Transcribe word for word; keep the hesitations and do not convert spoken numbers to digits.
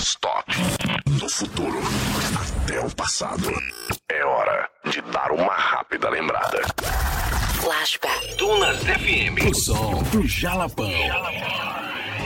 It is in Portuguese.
non-stop. Do futuro até o passado. É hora de dar uma rápida lembrada. Flashback. Dunas F M. O som do Jalapão.